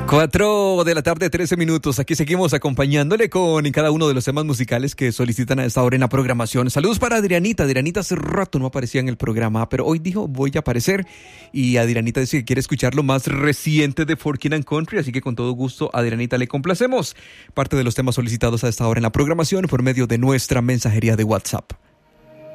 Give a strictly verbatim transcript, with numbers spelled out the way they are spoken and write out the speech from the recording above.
Cuatro de la tarde, trece minutos. Aquí seguimos acompañándole con cada uno de los temas musicales que solicitan a esta hora en la programación. Saludos para Adrianita. Adrianita hace rato no aparecía en el programa, pero hoy dijo voy a aparecer. Y Adrianita dice que quiere escuchar lo más reciente de Forkin and Country, así que con todo gusto, Adrianita, le complacemos. Parte de los temas solicitados a esta hora en la programación por medio de nuestra mensajería de WhatsApp.